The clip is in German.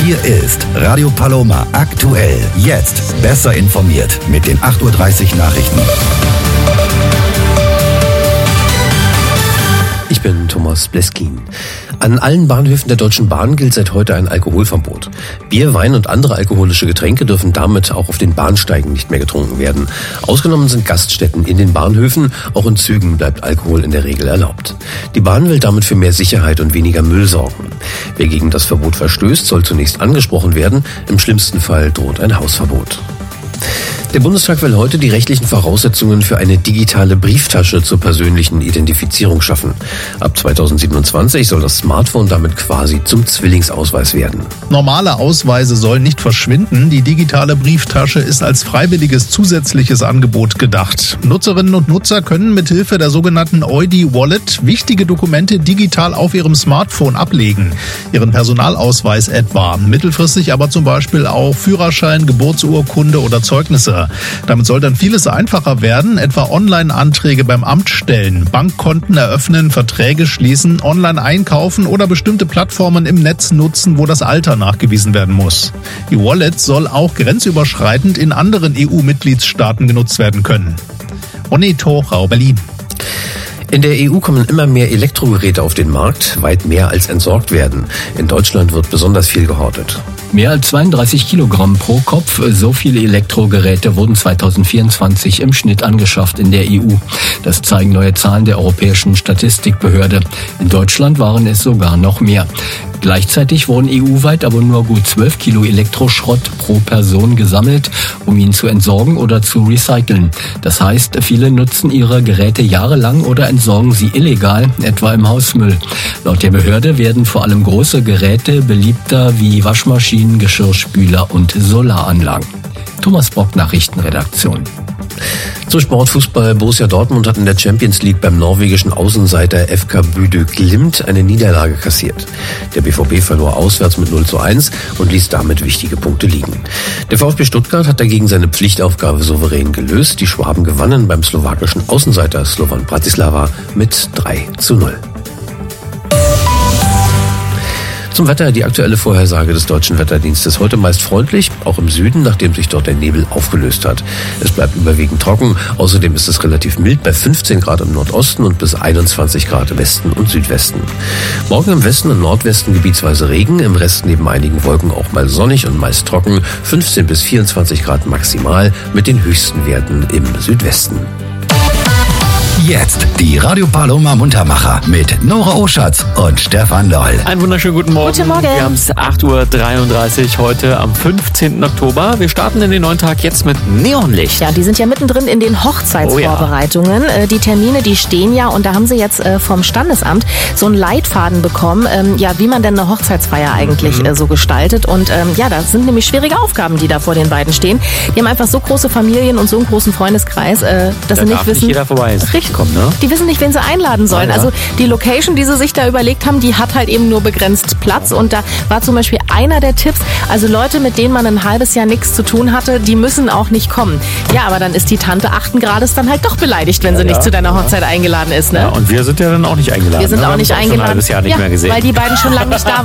Hier ist Radio Paloma aktuell. Jetzt besser informiert mit den 8:30 Uhr Nachrichten. Ich bin Thomas Bleskin. An allen Bahnhöfen der Deutschen Bahn gilt seit heute ein Alkoholverbot. Bier, Wein und andere alkoholische Getränke dürfen damit auch auf den Bahnsteigen nicht mehr getrunken werden. Ausgenommen sind Gaststätten in den Bahnhöfen. Auch in Zügen bleibt Alkohol in der Regel erlaubt. Die Bahn will damit für mehr Sicherheit und weniger Müll sorgen. Wer gegen das Verbot verstößt, soll zunächst angesprochen werden. Im schlimmsten Fall droht ein Hausverbot. Der Bundestag will heute die rechtlichen Voraussetzungen für eine digitale Brieftasche zur persönlichen Identifizierung schaffen. Ab 2027 soll das Smartphone damit quasi zum Zwillingsausweis werden. Normale Ausweise sollen nicht verschwinden. Die digitale Brieftasche ist als freiwilliges zusätzliches Angebot gedacht. Nutzerinnen und Nutzer können mithilfe der sogenannten Eudi-Wallet wichtige Dokumente digital auf ihrem Smartphone ablegen. Ihren Personalausweis etwa. Mittelfristig aber zum Beispiel auch Führerschein, Geburtsurkunde oder Zeugnisse. Damit soll dann vieles einfacher werden, etwa Online-Anträge beim Amt stellen, Bankkonten eröffnen, Verträge schließen, online einkaufen oder bestimmte Plattformen im Netz nutzen, wo das Alter nachgewiesen werden muss. Die Wallet soll auch grenzüberschreitend in anderen EU-Mitgliedstaaten genutzt werden können. Oneto, Rau, Berlin. In der EU kommen immer mehr Elektrogeräte auf den Markt, weit mehr als entsorgt werden. In Deutschland wird besonders viel gehortet. Mehr als 32 Kilogramm pro Kopf, so viele Elektrogeräte wurden 2024 im Schnitt angeschafft in der EU. Das zeigen neue Zahlen der Europäischen Statistikbehörde. In Deutschland waren es sogar noch mehr. Gleichzeitig wurden EU-weit aber nur gut 12 Kilo Elektroschrott pro Person gesammelt, um ihn zu entsorgen oder zu recyceln. Das heißt, viele nutzen ihre Geräte jahrelang oder entsorgen sie illegal, etwa im Hausmüll. Laut der Behörde werden vor allem große Geräte beliebter wie Waschmaschinen, Geschirrspüler und Solaranlagen. Thomas Bock, Nachrichtenredaktion. Zum Sportfußball. Borussia Dortmund hat in der Champions League beim norwegischen Außenseiter FK Bodø Glimt eine Niederlage kassiert. Der BVB verlor auswärts mit 0:1 und ließ damit wichtige Punkte liegen. Der VfB Stuttgart hat dagegen seine Pflichtaufgabe souverän gelöst. Die Schwaben gewannen beim slowakischen Außenseiter Slovan Bratislava mit 3:0. Zum Wetter, die aktuelle Vorhersage des Deutschen Wetterdienstes. Heute meist freundlich, auch im Süden, nachdem sich dort der Nebel aufgelöst hat. Es bleibt überwiegend trocken. Außerdem ist es relativ mild bei 15 Grad im Nordosten und bis 21 Grad im Westen und Südwesten. Morgen im Westen und Nordwesten gebietsweise Regen, im Rest neben einigen Wolken auch mal sonnig und meist trocken. 15 bis 24 Grad maximal mit den höchsten Werten im Südwesten. Jetzt die Radio Paloma Muntermacher mit Nora Oschatz und Stefan Loll. Einen wunderschönen guten Morgen. Guten Morgen. Wir haben es 8:33 Uhr heute am 15. Oktober. Wir starten in den neuen Tag jetzt mit Neonlicht. Ja, die sind ja mittendrin in den Hochzeitsvorbereitungen. Oh ja. Die Termine, die stehen ja und da haben sie jetzt vom Standesamt so einen Leitfaden bekommen, wie man denn eine Hochzeitsfeier eigentlich so gestaltet. Und das sind nämlich schwierige Aufgaben, die da vor den beiden stehen. Die haben einfach so große Familien und so einen großen Freundeskreis, dass sie nicht wissen. Nicht jeder vorbei ist. Richtig. Ne? Die wissen nicht, wen sie einladen sollen. Ja. Also die Location, die sie sich da überlegt haben, die hat halt eben nur begrenzt Platz. Und da war zum Beispiel einer der Tipps, also Leute, mit denen man ein halbes Jahr nichts zu tun hatte, die müssen auch nicht kommen. Ja, aber dann ist die Tante 8. Grades dann halt doch beleidigt, wenn sie nicht zu deiner Hochzeit eingeladen ist. Ne? Ja, und wir sind ja dann auch nicht eingeladen. Wir sind auch nicht eingeladen. Schon ein halbes Jahr nicht mehr gesehen. Weil die beiden schon lange nicht da waren.